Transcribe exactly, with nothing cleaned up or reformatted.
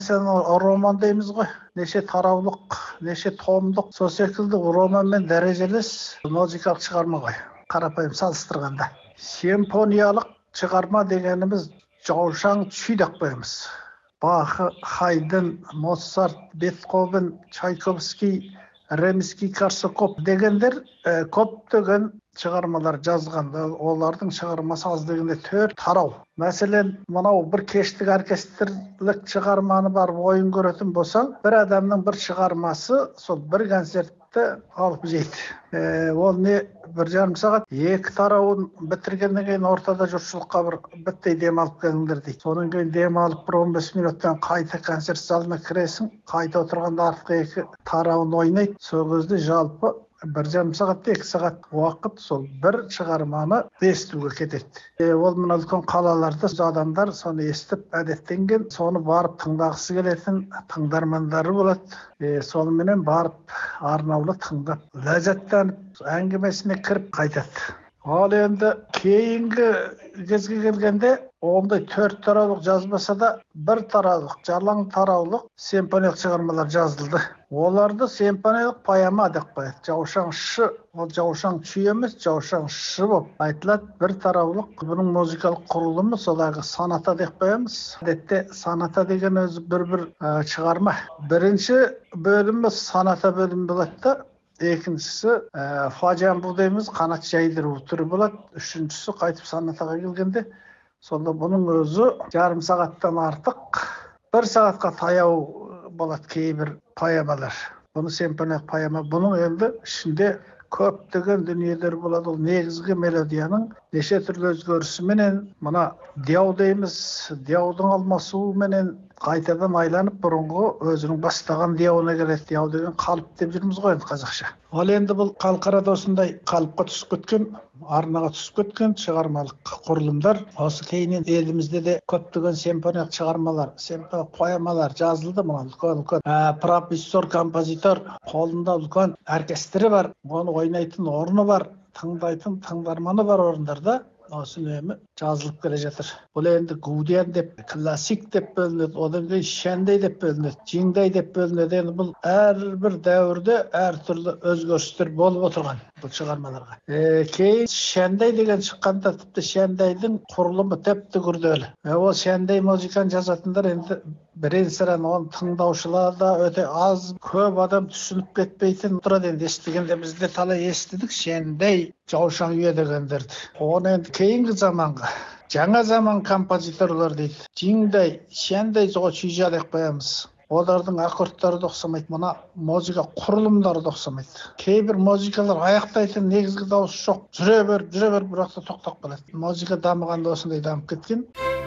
Sen o роман дейміз ғой. Неше тараулық, неше томдық, сол секілді романмен дәрежелес музыкалық шығарма ғой. Қарапайым салыстырғанда. Симфониялық шығарма дегеніміз жаушаң күй деп қоямыз. Бах, Хайден, Моцарт, Бетховен, Чайковский, Римский-Корсаков дегендер көптеген шығармалар жазған. Олардың шығармасы аз дегенде төрт тарау. Мәселен, мынау бір кештік оркестрлік шығарманы бар ойын көретін болсаң, бір адамның бір шығармасы сол бір концертті алып жейді. Ол не бір жарым сағат, екі тарауын бітіргеннен кейін ортада жұртшылыққа бір біттей дем алып келіңдер дейді. Содан кейін дем алып бір он бес минуттан қайта концерт залына кіресің, қайта отырғанда артқы екі тарауын ойнайды. Сол кезде жалпы бір жарым сағат, екі сағат уақыт сол бір шығарманы естуге кетеді. Ол мына үлкен қалаларда адамдар соны естіп әдеттенген, соны барып тыңдағысы келетін тыңдармандары болады. Сонымен барып арнаулы тыңдап, ләззаттанып, әңгімесіне кіріп қайтады. Ал енді кейінгі кезге келгенде ондай төрт тараулық жазбаса да бір тараулық, жалаң тараулық симфониялық шығармалар жазылды. Оларды симфониялық поэма деп қояды. Жаушаң шы, ол жаушаң күй емес, жаушаң шы болып айтылады. Бір тараулық. Бұның музыкалық құрылымы солағы соната деп қоямыз. Әдетте соната деген өзі бір-бір шығарма. Бірінші бөлімі соната бөлімі болады да, екіншісі фажамбу дейміз, қанат жайдыру түрі болады. Үшіншісі қайтып сонатаға келгенде, сонда бұның өзі жарым сағаттан артық, бір сағатқа таяу болады кейбір поэмалар. Бұны симфониялық поэма. Бұның енді ішінде көптеген дүниелер болады. Ол негізгі мелодияның неше түрлі өзгерісіменен, мына дияу дейміз, дияудың алмасуыменен қайтадан айланып бұрынғы өзінің бастаған дияуына келеді. Дияу деген қалып деп жүрміз ғой енді қазақша. Ол енді бұл қалқарада осындай қалыпқа түсіп кеткен, арнаға түсіп кеткен шығармалық құрылымдар. Осы кейіннен елімізде де көптеген симфониялық шығармалар, симфониялық поэмалар жазылды. Мына үлкен-үлкен профессор, композитор, қолында үлкен оркестрі бар, оны ойнайтын орны бар, тыңдайтын тыңдарманы бар орындарда осы нөмі жазылып келе жатыр. Бұл енді гудиан деп, классик деп бөлінеді, одан кейін шәндей деп бөлінеді, жиңдай деп бөлінеді. Енді бұл әрбір дәуірде әртүрлі өзгерістер болып отырған бұл шығармаларға. Кейін шәндей деген шыққанда тіпті шәндайдың құрылымы тіпті күрделі. Ол шәндей музыканы жазатындар енді бірен-саран оны тыңдаушылар да өте аз, көп адам түсініп кетпейтін тұрады. Енді естігенде бізде талай естідік шәндей, жаушаң үйе дегендерді. Оны енді кейінгі заманға, жаңа заман композиторлар дейді. Жиңдай, шәндей жойжа деп қоямыз. Олардың аккордтары да ұқсамайды, мына музыка құрылымдары да ұқсамайды. Кейбір музыкалар аяқтайтын негізгі дауыс жоқ. Жүре бер, жүре бер, бірақ та тоқтап қалады. Музыка дамығанда осындай дамып кеткен.